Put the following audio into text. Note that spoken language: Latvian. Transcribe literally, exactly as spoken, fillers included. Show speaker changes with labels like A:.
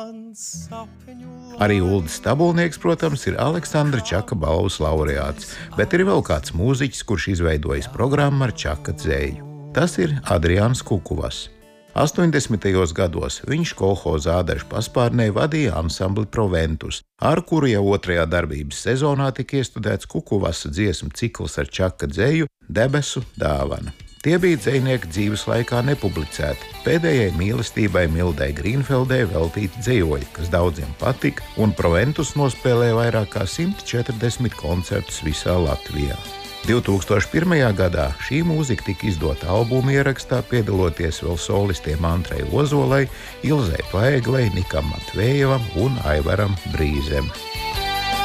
A: Arī Uldis Stabulnieks, protams, ir Aleksandra Čaka balvas laureāts, bet ir vēl kāds mūziķis, kurš izveidojis programmu ar Čaka dzēju. Tas ir Adriāns Kukuvas. astoņdesmitajos gados viņš kolhoza Ādažu paspārnē vadīja ansambli Proventus, ar kuru jau otrajā darbības sezonā tika iestudēts Kukuvasa dziesmu cikls ar Čaka dzeju Debesu dāvana. Tie bija dzejnieki dzīves laikā nepublicēti, pēdējai mīlestībai Mildai Grīnfeldei veltīti dzejoļi, kas daudziem patika, un Proventus nospēlēja vairāk kā simt četrdesmit koncertus visā Latvijā. divtūkstoš pirmajā gadā šī mūzika tika izdota albuma ierakstā, piedaloties vēl solistiem Antrei Ozolai, Ilzei Paeglei, Nikam Matvējevam un Aivaram Brīzem.